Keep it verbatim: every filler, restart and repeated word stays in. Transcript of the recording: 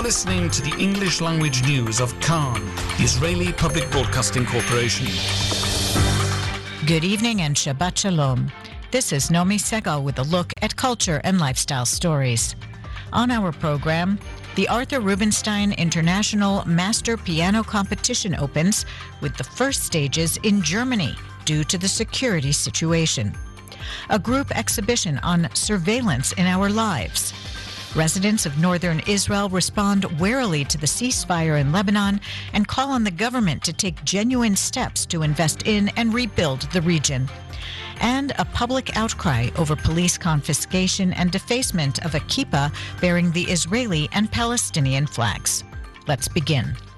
listening to the English language news of Khan, the Israeli Public Broadcasting Corporation. Good evening and Shabbat Shalom. This is Nomi Segal with a look at culture and lifestyle stories. On our program, the Arthur Rubinstein International Master Piano Competition opens with the first stages in Germany due to the security situation. A group exhibition on surveillance in our lives. Residents of northern Israel respond warily to the ceasefire in Lebanon and call on the government to take genuine steps to invest in and rebuild the region. And a public outcry over police confiscation and defacement of a kippah bearing the Israeli and Palestinian flags. Let's begin.